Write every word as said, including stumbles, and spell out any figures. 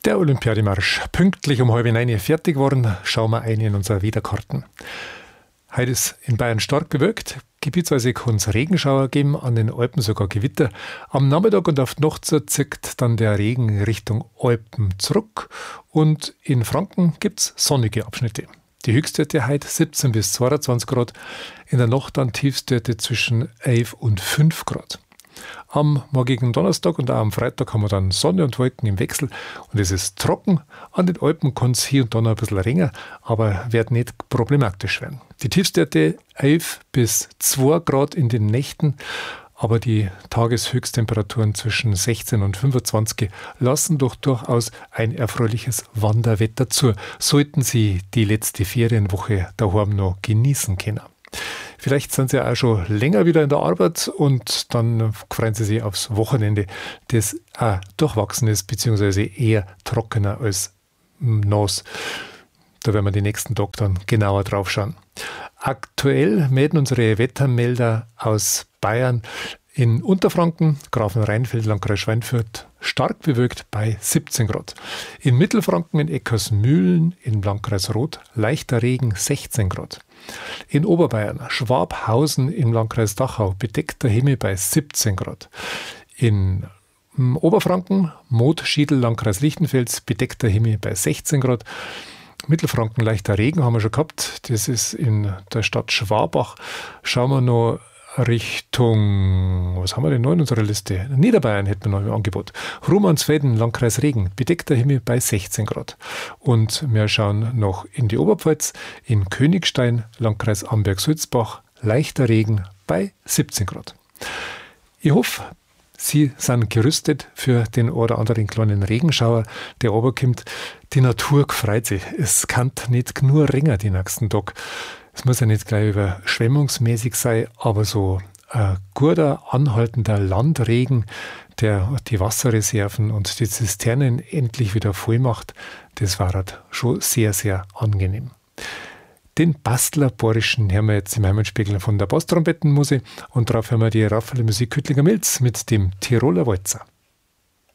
Der Olympiademarsch. Pünktlich um halb neun fertig geworden. Schauen wir ein in unsere Wetterkarten. Heute ist in Bayern stark bewölkt. Gebietsweise kann es Regenschauer geben, an den Alpen sogar Gewitter. Am Nachmittag und auf die Nacht so zieht dann der Regen Richtung Alpen zurück. Und in Franken gibt es sonnige Abschnitte. Die Höchstwerte heute siebzehn bis zweiundzwanzig Grad. In der Nacht dann Tiefstwerte zwischen elf und fünf Grad. Am morgigen Donnerstag und auch am Freitag haben wir dann Sonne und Wolken im Wechsel und es ist trocken. An den Alpen kann es hier und da noch ein bisschen regnen, aber wird nicht problematisch werden. Die Tiefstwerte elf bis zwei Grad in den Nächten, aber die Tageshöchsttemperaturen zwischen sechzehn und fünfundzwanzig lassen doch durchaus ein erfreuliches Wanderwetter zu. Sollten Sie die letzte Ferienwoche daheim noch genießen können. Vielleicht sind Sie auch schon länger wieder in der Arbeit und dann freuen Sie sich aufs Wochenende, das auch durchwachsen ist, beziehungsweise eher trockener als nass. Da werden wir die nächsten Tage dann genauer drauf schauen. Aktuell melden unsere Wettermelder aus Bayern in Unterfranken, Grafenrheinfeld, Landkreis Schweinfurt, stark bewölkt bei siebzehn Grad. In Mittelfranken, in Eckersmühlen, im Landkreis Roth, leichter Regen, sechzehn Grad. In Oberbayern, Schwabhausen im Landkreis Dachau, bedeckter Himmel bei siebzehn Grad. In Oberfranken, Moot-Schiedl, Landkreis Lichtenfels, bedeckter Himmel bei sechzehn Grad. Mittelfranken, leichter Regen haben wir schon gehabt. Das ist in der Stadt Schwabach. Schauen wir noch Richtung, was haben wir denn noch in unserer Liste? Niederbayern hätten wir noch im Angebot. Rumansfelden, Landkreis Regen, bedeckter Himmel bei sechzehn Grad. Und wir schauen noch in die Oberpfalz, in Königstein, Landkreis Amberg-Sulzbach, leichter Regen bei siebzehn Grad. Ich hoffe, Sie sind gerüstet für den oder anderen kleinen Regenschauer, der runterkommt. Die Natur freut sich. Es kann nicht nur regnen die nächsten Tag. Es muss ja nicht gleich überschwemmungsmäßig sein, aber so ein guter, anhaltender Landregen, der die Wasserreserven und die Zisternen endlich wieder voll macht, das war halt schon sehr, sehr angenehm. Den Bastler Borischen hören wir jetzt im Heimatspiegel von der Basstrompettenmusik und darauf hören wir die Raphael Musik Hüttlinger Milz mit dem Tiroler Walzer.